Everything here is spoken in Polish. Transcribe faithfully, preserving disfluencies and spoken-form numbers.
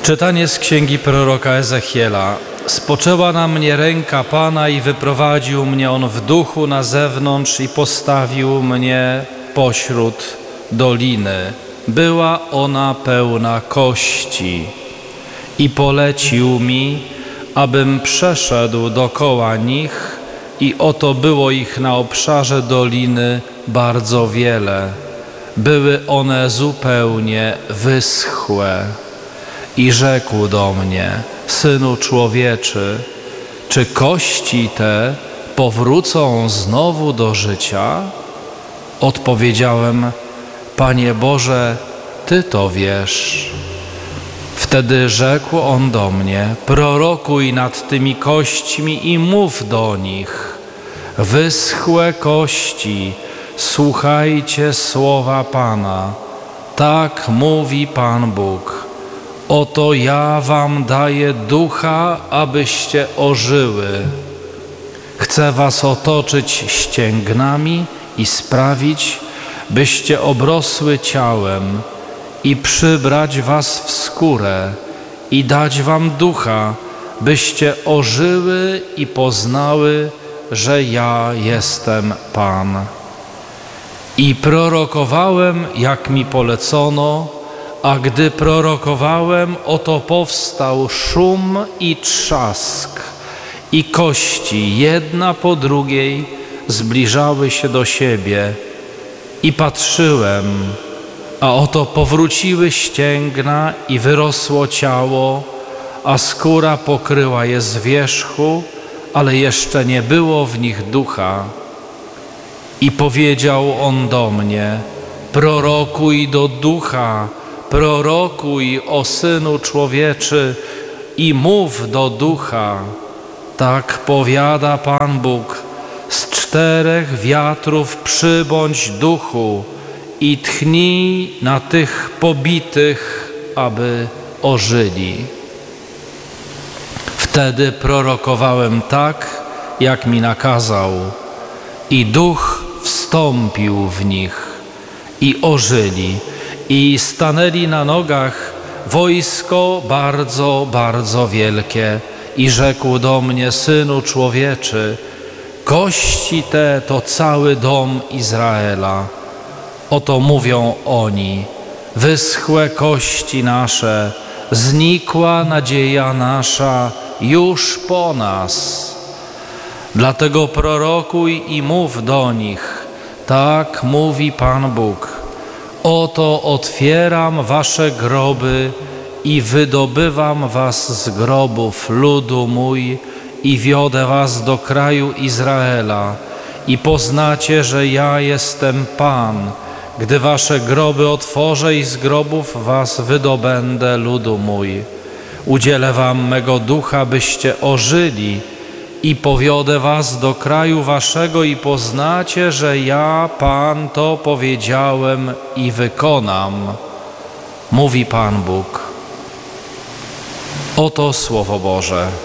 Czytanie z księgi proroka Ezechiela. Spoczęła na mnie ręka Pana i wyprowadził mnie On w duchu na zewnątrz i postawił mnie pośród doliny. Była ona pełna kości i polecił mi, abym przeszedł dokoła nich i oto było ich na obszarze doliny bardzo wiele. Były one zupełnie wyschłe. I rzekł do mnie: Synu człowieczy, czy kości te powrócą znowu do życia? Odpowiedziałem: Panie Boże, Ty to wiesz. Wtedy rzekł On do mnie: prorokuj nad tymi kośćmi i mów do nich: wyschłe kości, słuchajcie słowa Pana. Tak mówi Pan Bóg. Oto ja wam daję ducha, abyście ożyły. Chcę was otoczyć ścięgnami i sprawić, byście obrosły ciałem i przybrać was w skórę i dać wam ducha, byście ożyły i poznały, że ja jestem Pan. I prorokowałem, jak mi polecono, a gdy prorokowałem, oto powstał szum i trzask, i kości jedna po drugiej zbliżały się do siebie. I patrzyłem, a oto powróciły ścięgna i wyrosło ciało, a skóra pokryła je z wierzchu, ale jeszcze nie było w nich ducha. I powiedział On do mnie: prorokuj do ducha, prorokuj, o Synu człowieczy, i mów do ducha. Tak powiada Pan Bóg: z czterech wiatrów przybądź duchu i tchnij na tych pobitych, aby ożyli. Wtedy prorokowałem tak, jak mi nakazał, i duch wstąpił w nich i ożyli. I stanęli na nogach wojsko bardzo, bardzo wielkie. I rzekł do mnie: Synu człowieczy, kości te to cały dom Izraela. Oto mówią oni: wyschłe kości nasze, znikła nadzieja nasza już po nas. Dlatego prorokuj i mów do nich: tak mówi Pan Bóg. Oto otwieram wasze groby i wydobywam was z grobów, ludu mój, i wiodę was do kraju Izraela. I poznacie, że ja jestem Pan, gdy wasze groby otworzę i z grobów was wydobędę, ludu mój. Udzielę wam mego ducha, byście ożyli, i powiodę was do kraju waszego i poznacie, że ja, Pan, to powiedziałem i wykonam, mówi Pan Bóg. Oto Słowo Boże.